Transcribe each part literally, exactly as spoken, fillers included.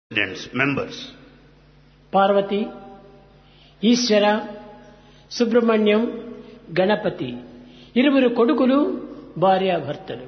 members. Parvati, ఈశ్వర, సుబ్రహ్మణ్యం, గణపతి ఇరువురు కొడుకులు, భార్యాభర్తలు.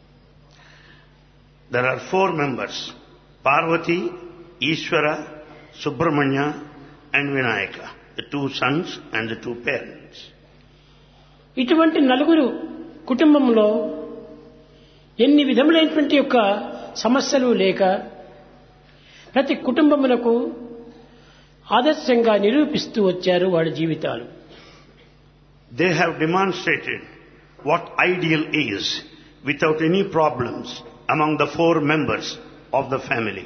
There are four members: Parvati, Ishvara, Subramanya and Vinayaka, the two sons and the two parents. ఇటువంటి నలుగురు కుటుంబంలో ఎన్ని విధములైనటువంటి యొక్క సమస్యలు లేక ప్రతి కుటుంబమునకు ఆదర్శంగా నిరూపిస్తూ వచ్చారు వాళ్ళ జీవితాలు. They have demonstrated what ideal is without any problems among the four members of the family.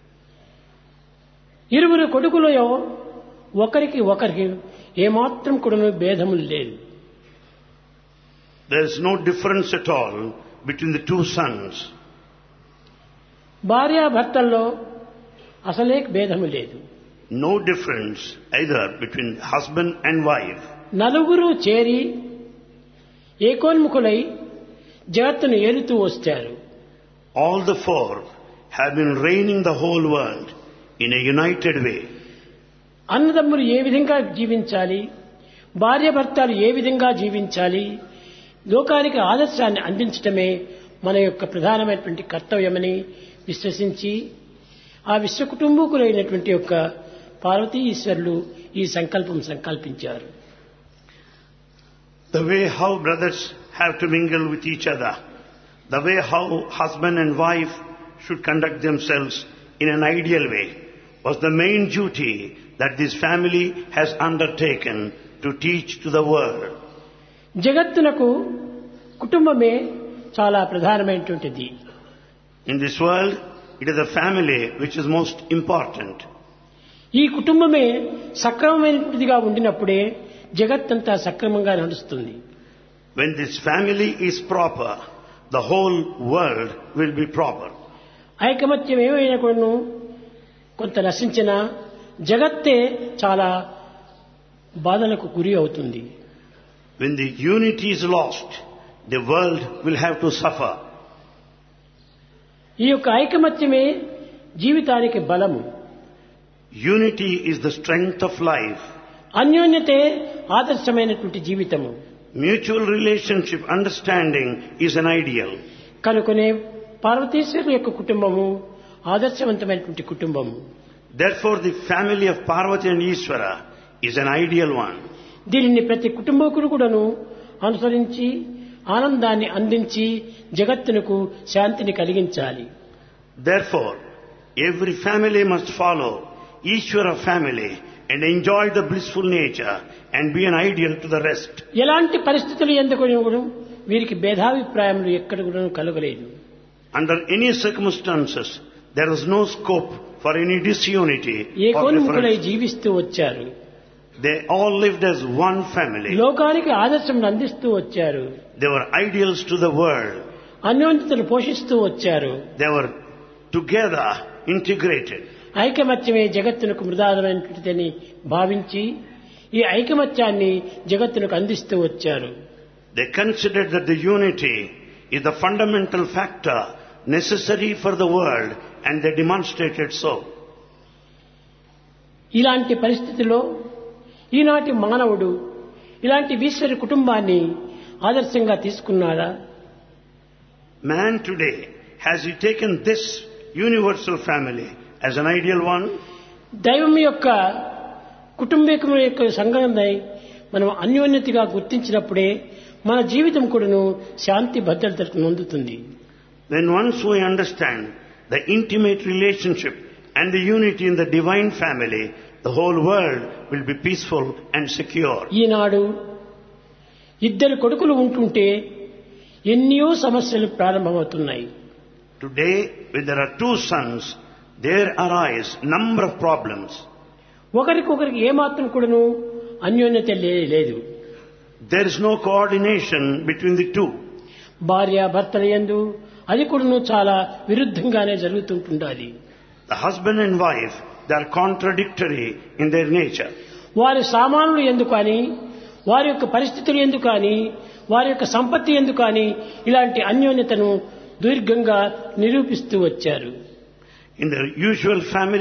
ఇరువురు కొడుకులలో ఒకరికి ఒకరికి ఏమాత్రం కూడా భేదములు లేదు. There is no difference at all between the two sons. భార్యాభర్తల్లో అసలే భేదము లేదు. No difference either between husband and wife. నలుగురు చేరి ఏకోన్ముఖులై జగత్తును ఏలుతూ వచ్చారు. All the four have been reigning the whole world in a united way. అన్నదమ్ములు ఏ విధంగా జీవించాలి, భార్యాభర్తలు ఏ విధంగా జీవించాలి, లోకానికి ఆదర్శాన్ని అందించటమే మన యొక్క ప్రధానమైనటువంటి కర్తవ్యమని విశ్వసించి ఆ విశ్వ కుటుంబకులైనటువంటి యొక్క పార్వతీ ఈశ్వరులు ఈ సంకల్పం సంకల్పించారు. The way how brothers have to mingle with each other, the way how husband and wife should conduct themselves in an ideal way, was the main duty that this family has undertaken to teach to the world. జగత్తునకు కుటుంబమే చాలా ప్రధానమైనటువంటిది. In this world, it is the family which is most important. ఈ కుటుంబమే సక్రమమైనదిగా ఉండినప్పుడే జగత్తంతా సక్రమంగా నడుస్తుంది. When this family is proper, the whole world will be proper. ఐకమత్యం ఏమైనా కూడాను కొంత నశించినా జగత్తే చాలా బాధలకు గురి అవుతుంది. When the unity is lost, the world will have to suffer. ఈ యొక్క ఐకమత్యమే జీవితానికి బలము. Unity is the strength of life. అన్యోన్యతే ఆదర్శమైనటువంటి జీవితము. Mutual relationship, understanding is an ideal. కనుకనే పార్వతీశ్వరుల యొక్క కుటుంబము ఆదర్శవంతమైనటువంటి కుటుంబము. Therefore, the family of Parvati and Ishvara is an ideal one. దీనిని ప్రతి కుటుంబకుడు కూడాను అనుసరించి ఆనందాన్ని అందించి జగత్తునకు శాంతిని కలిగించాలి. Therefore, every family must follow Ishvara family and enjoy the blissful nature and be an ideal to the rest. ఎలాంటి పరిస్థితులు ఎందుకు వీరికి భేదాభిప్రాయములు ఎక్కడ కూడా కలగలేదు. Under any circumstances, there was no scope for any disunity or ఏకోన్ముఖులై difference. జీవిస్తూ వచ్చారు. They all lived as one family. లోకానికి ఆదర్శం అందిస్తూ వచ్చారు. They were ideals to the world. అన్యోన్యతను పోషిస్తూ వచ్చారు. They were together integrated. ఐకమత్యమే జగత్తునకు మృదాదమైనటువంటిదని భావించి ఈ ఐకమత్యాన్ని జగత్తునకు అందిస్తూ వచ్చారు. They considered that the unity is the fundamental factor necessary for the world, and they demonstrated so. ఇలాంటి పరిస్థితిలో ఈనాటి మానవుడు ఇలాంటి ఈశ్వర కుటుంబాన్ని ఆదర్శంగా తీసుకున్నాడా? Man today, has he taken this universal family as an ideal one? దైవం యొక్క కుటుంబీకుల యొక్క సంగమై మనం అన్యోన్యతగా గుర్తించినప్పుడే మన జీవితం కూడాను శాంతి భద్రతలకు నొందుతుంది. Then once we understand the intimate relationship and the unity in the divine family, the whole world will be peaceful and secure. ఈనాడు ఇద్దరు కొడుకులు ఉంటుంటే ఎన్నో సమస్యలు ప్రారంభమవుతున్నాయి. Today, when there are two sons, there arise number of problems. ఒకరికొకరికి ఏమాత్రం కూడాను అన్యోన్యత లే- లేదు. There is no coordination between the two. భార్య భర్తల యందు అది కూడాను చాలా విరుద్ధంగానే జరుగుతుంటుండాలి. The husband and wife, they are contradictory in their nature. వారి సామానులు ఎందుకు అని, వారి యొక్క పరిస్థితులు ఎందుకు అని, వారి యొక్క సంపత్తి ఎందుకు అని ఇలాంటి అన్యోన్యతను దీర్ఘంగా నిరూపిస్తూ వచ్చారు. In the usual family